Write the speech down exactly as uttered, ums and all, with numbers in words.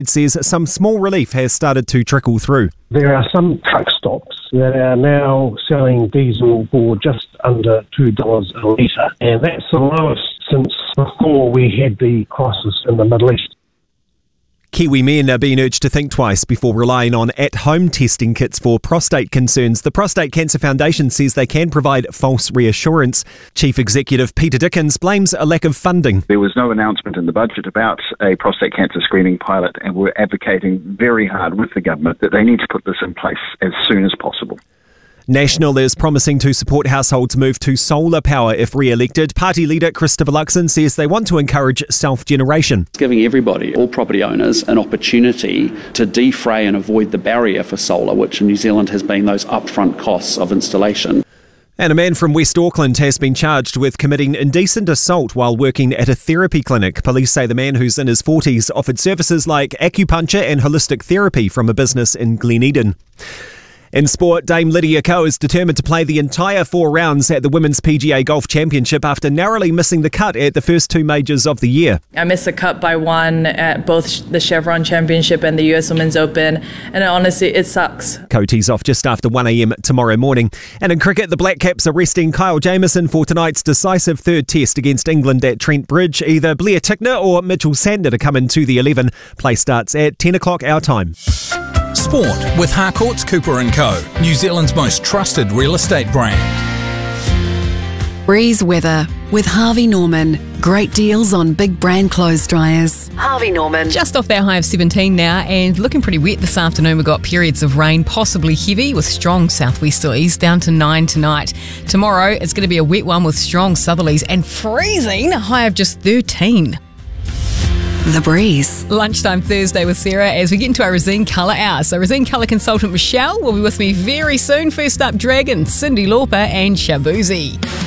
It says some small relief has started to trickle through. There are some truck stops that are now selling diesel for just under two dollars a litre, and that's the lowest since before we had the crisis in the Middle East. Kiwi men are being urged to think twice before relying on at-home testing kits for prostate concerns. The Prostate Cancer Foundation says they can provide false reassurance. Chief Executive Peter Dickens blames a lack of funding. There was no announcement in the budget about a prostate cancer screening pilot, and we're advocating very hard with the government that they need to put this in place as soon as possible. National is promising to support households' move to solar power if re-elected. Party leader Christopher Luxon says they want to encourage self-generation. Giving everybody, all property owners, an opportunity to defray and avoid the barrier for solar, which in New Zealand has been those upfront costs of installation. And a man from West Auckland has been charged with committing indecent assault while working at a therapy clinic. Police say the man, who's in his forties, offered services like acupuncture and holistic therapy from a business in Gleneden. In sport, Dame Lydia Ko is determined to play the entire four rounds at the Women's P G A Golf Championship after narrowly missing the cut at the first two majors of the year. I missed the cut by one at both the Chevron Championship and the U S Women's Open, and honestly, it sucks. Ko tees off just after one a.m. tomorrow morning. And in cricket, the Black Caps are resting Kyle Jamieson for tonight's decisive third test against England at Trent Bridge. Either Blair Tickner or Mitchell Santner to come into the eleven. Play starts at ten o'clock our time. Sport with Harcourts Cooper and Co, New Zealand's most trusted real estate brand. Breeze weather with Harvey Norman. Great deals on big brand clothes dryers. Harvey Norman. Just off that high of seventeen now and looking pretty wet this afternoon. We've got periods of rain, possibly heavy with strong southwesterlies, down to nine tonight. Tomorrow it's going to be a wet one with strong southerlies and freezing, a high of just thirteen. The Breeze. Lunchtime Thursday with Sarah as we get into our Resine Colour Hour. So Resine Colour consultant Michelle will be with me very soon. First up, Dragon, Cyndi Lauper and Shaboozey.